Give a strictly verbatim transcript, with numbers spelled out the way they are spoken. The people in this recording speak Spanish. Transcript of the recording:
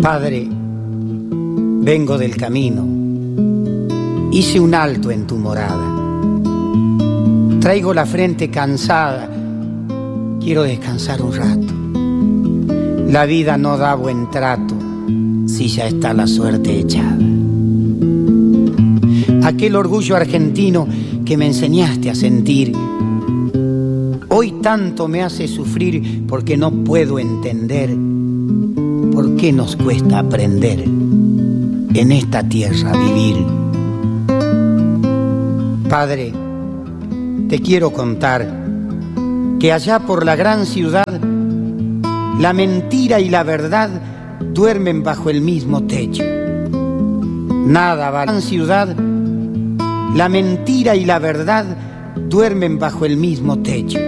Padre, vengo del camino, hice un alto en tu morada. Traigo la frente cansada, quiero descansar un rato. La vida no da buen trato si ya está la suerte echada. Aquel orgullo argentino que me enseñaste a sentir, hoy tanto me hace sufrir porque no puedo entender por qué nos cuesta aprender en esta tierra vivir. Padre, te quiero contar que allá por la gran ciudad la mentira y la verdad duermen bajo el mismo techo. Nada vale. En la gran ciudad la mentira y la verdad duermen bajo el mismo techo.